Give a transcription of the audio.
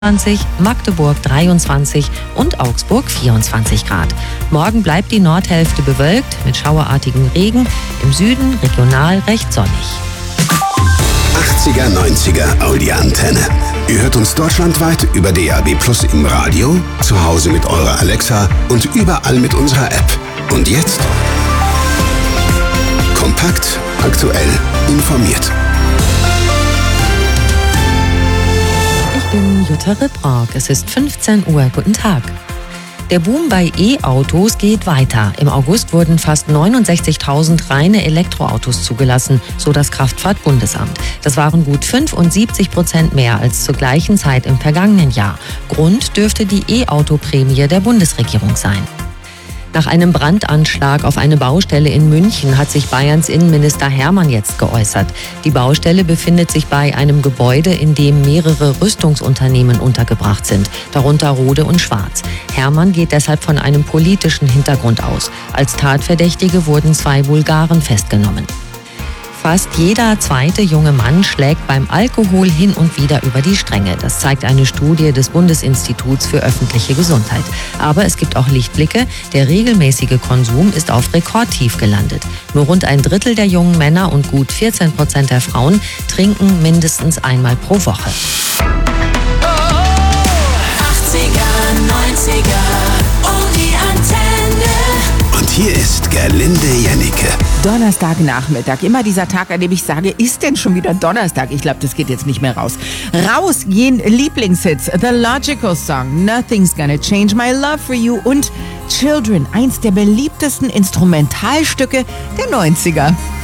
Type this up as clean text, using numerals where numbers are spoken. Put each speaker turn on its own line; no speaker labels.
Magdeburg 23 und Augsburg 24 Grad. Morgen bleibt die Nordhälfte bewölkt mit schauerartigem Regen, im Süden regional recht sonnig.
80er, 90er Audi-Antenne. Ihr hört uns deutschlandweit über DAB+ im Radio, zu Hause mit eurer Alexa und überall mit unserer App. Und jetzt? Kompakt, aktuell, informiert.
Ich bin Jutta Ribrock. Es ist 15 Uhr. Guten Tag. Der Boom bei E-Autos geht weiter. Im August wurden fast 69.000 reine Elektroautos zugelassen, so das Kraftfahrtbundesamt. Das waren gut 75% mehr als zur gleichen Zeit im vergangenen Jahr. Grund dürfte die E-Auto-Prämie der Bundesregierung sein. Nach einem Brandanschlag auf eine Baustelle in München hat sich Bayerns Innenminister Hermann jetzt geäußert. Die Baustelle befindet sich bei einem Gebäude, in dem mehrere Rüstungsunternehmen untergebracht sind, darunter Rohde und Schwarz. Hermann geht deshalb von einem politischen Hintergrund aus. Als Tatverdächtige wurden 2 Bulgaren festgenommen. Fast jeder zweite junge Mann schlägt beim Alkohol hin und wieder über die Stränge. Das zeigt eine Studie des Bundesinstituts für öffentliche Gesundheit. Aber es gibt auch Lichtblicke. Der regelmäßige Konsum ist auf Rekordtief gelandet. Nur rund ein Drittel der jungen Männer und gut 14% der Frauen trinken mindestens einmal pro Woche.
80er, 90er und die Antenne.
Und hier ist Gerlinde Jennecke.
Donnerstagnachmittag, immer dieser Tag, an dem ich sage, ist denn schon wieder Donnerstag? Ich glaube, das geht jetzt nicht mehr raus. Raus gehen Lieblingshits, The Logical Song, Nothing's Gonna Change My Love for You und Children, eins der beliebtesten Instrumentalstücke der 90er.